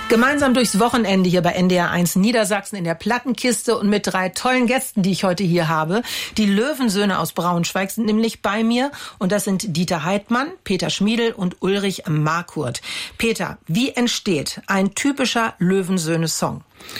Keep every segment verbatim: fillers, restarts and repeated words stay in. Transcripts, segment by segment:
Gemeinsam durchs Wochenende hier bei N D R eins Niedersachsen in der Plattenkiste und mit drei tollen Gästen, die ich heute hier habe. Die Löwensöhne aus Braunschweig sind nämlich bei mir und das sind Dieter Heidmann, Peter Schmiedl und Ulrich Markurt. Peter, wie entsteht ein typischer Löwensöhne-Song?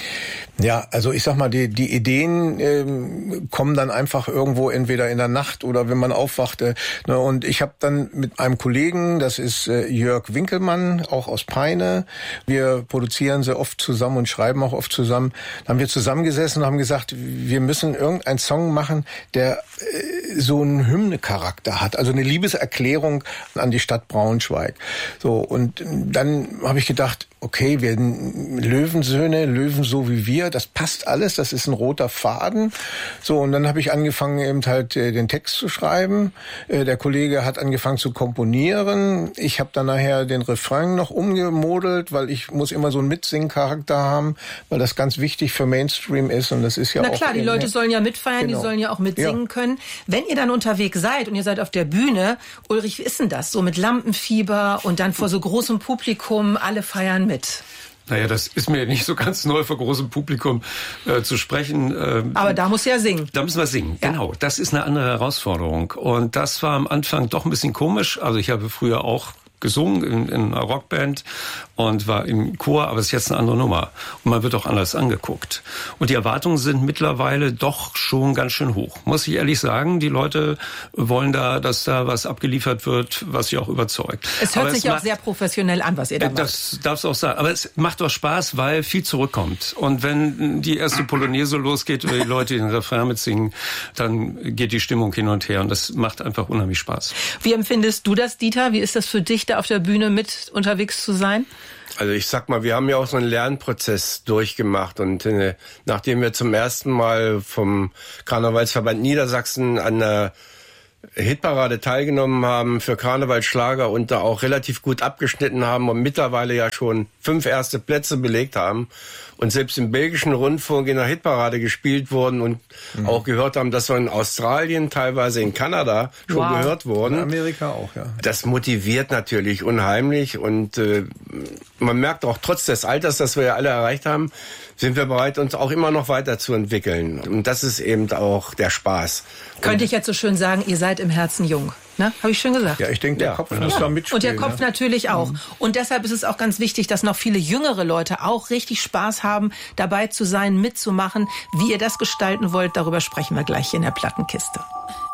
Ja, also ich sag mal, die die Ideen ähm, kommen dann einfach irgendwo entweder in der Nacht oder wenn man aufwacht. Äh, ne, und ich habe dann mit einem Kollegen, das ist äh, Jörg Winkelmann, auch aus Peine. Wir produzieren sehr oft zusammen und schreiben auch oft zusammen. Da haben wir zusammengesessen und haben gesagt, wir müssen irgendeinen Song machen, der äh, so einen Hymne-Charakter hat, also eine Liebeserklärung an die Stadt Braunschweig. So, und dann habe ich gedacht, okay, wir Löwensöhne, Löwen so wie wir, das passt alles, das ist ein roter Faden. So, und dann habe ich angefangen eben halt äh, den Text zu schreiben. Äh, der Kollege hat angefangen zu komponieren. Ich habe dann nachher den Refrain noch umgemodelt, weil ich muss immer so einen Mitsingen-Charakter haben, weil das ganz wichtig für Mainstream ist und das ist ja Na auch... Na klar, die Leute sollen ja mitfeiern, genau. Die sollen ja auch mitsingen ja. können. Wenn ihr dann unterwegs seid und ihr seid auf der Bühne, Ulrich, wie ist denn das? So mit Lampenfieber und dann vor so großem Publikum, alle feiern mit. Naja, das ist mir nicht so ganz neu, vor großem Publikum äh, zu sprechen. Ähm, Aber da muss ja singen. Da müssen wir singen, ja. Genau. Das ist eine andere Herausforderung. Und das war am Anfang doch ein bisschen komisch. Also ich habe früher auch gesungen in, in einer Rockband und war im Chor, aber es ist jetzt eine andere Nummer. Und man wird auch anders angeguckt. Und die Erwartungen sind mittlerweile doch schon ganz schön hoch. Muss ich ehrlich sagen, die Leute wollen da, dass da was abgeliefert wird, was sie auch überzeugt. Es hört aber sich es auch macht, sehr professionell an, was ihr da macht. Das darf es auch sagen. Aber es macht doch Spaß, weil viel zurückkommt. Und wenn die erste Polonaise losgeht oder die Leute den Refrain mitsingen, dann geht die Stimmung hin und her. Und das macht einfach unheimlich Spaß. Wie empfindest du das, Dieter? Wie ist das für dich, da auf der Bühne mit unterwegs zu sein? Also ich sag mal, wir haben ja auch so einen Lernprozess durchgemacht und äh, nachdem wir zum ersten Mal vom Karnevalsverband Niedersachsen an der Hitparade teilgenommen haben für Karnevalsschlager und da auch relativ gut abgeschnitten haben und mittlerweile ja schon fünf erste Plätze belegt haben und selbst im belgischen Rundfunk in der Hitparade gespielt wurden und mhm. auch gehört haben, dass wir in Australien, teilweise in Kanada schon wow. gehört wurden. In Amerika auch, ja. Das motiviert natürlich unheimlich und äh, man merkt auch trotz des Alters, das wir ja alle erreicht haben, sind wir bereit, uns auch immer noch weiterzuentwickeln. Und das ist eben auch der Spaß. Könnte ich jetzt so schön sagen, ihr seid im Herzen jung. Ne? Habe ich schön gesagt. Ja, ich denke, der ja. Kopf ja. muss da mitspielen. Und der Kopf ne? natürlich auch. Mhm. Und deshalb ist es auch ganz wichtig, dass noch viele jüngere Leute auch richtig Spaß haben, dabei zu sein, mitzumachen. Wie ihr das gestalten wollt, darüber sprechen wir gleich hier in der Plattenkiste.